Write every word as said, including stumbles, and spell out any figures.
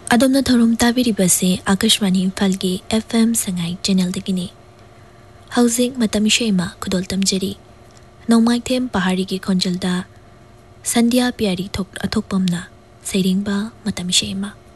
अदोमना theorem ताबिरिबसे Akashvani Imphal की FM Sangai channel दगिनी हौजिक मतम इशेमा खुदोल तमजरी नौमाइथेम पहाड़ी की खोंजलदा संध्या प्यारी थोक अथोकपमना सैरिंगबा मतम इशेमा।